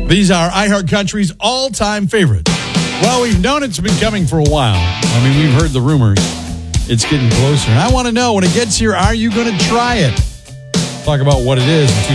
These are iHeartCountry's all-time favorites. Well, we've known it's been coming for a while. I mean, we've heard the rumors. It's getting closer. And I want to know, when it gets here, are you going to try it? Talk about what it is in